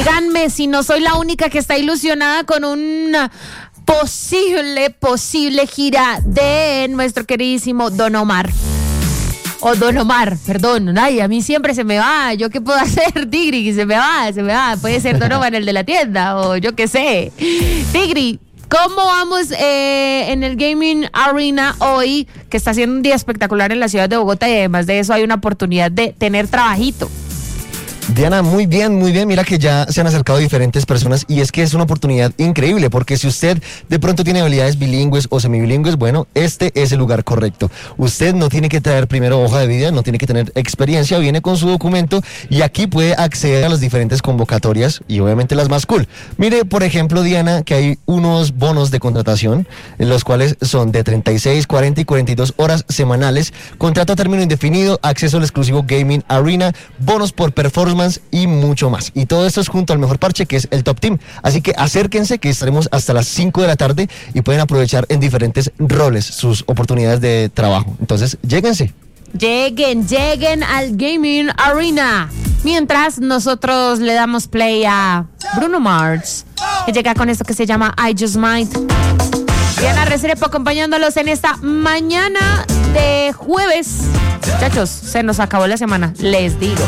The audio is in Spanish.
Díganme si no soy la única que está ilusionada con una posible gira de nuestro queridísimo Don Omar. O Don Omar, perdón. Ay, a mí siempre se me va. ¿Yo qué puedo hacer, Tigri? Se me va. Puede ser Don Omar, el de la tienda, o yo qué sé. Tigri, ¿cómo vamos en el Gaming Arena hoy? Que está haciendo un día espectacular en la ciudad de Bogotá, y además de eso hay una oportunidad de tener trabajito. Diana, muy bien, mira que ya se han acercado diferentes personas y es que es una oportunidad increíble porque si usted de pronto tiene habilidades bilingües o semibilingües, bueno, este es el lugar correcto. Usted no tiene que traer primero hoja de vida, no tiene que tener experiencia, viene con su documento y aquí puede acceder a las diferentes convocatorias y obviamente las más cool. Mire, por ejemplo, Diana, que hay unos bonos de contratación, los cuales son de 36, 40 y 42 horas semanales, contrato a término indefinido, acceso al exclusivo Gaming Arena, bonos por performance y mucho más. Y todo esto es junto al mejor parche que es el Top Team. Así que acérquense que estaremos hasta las 5 de la tarde y pueden aprovechar en diferentes roles sus oportunidades de trabajo. Entonces, lléguense. Lleguen al Gaming Arena. Mientras nosotros le damos play a Bruno Mars, que llega con esto que se llama I Just Might. Diana Restrepo acompañándolos en esta mañana de jueves. Muchachos, se nos acabó la semana, les digo.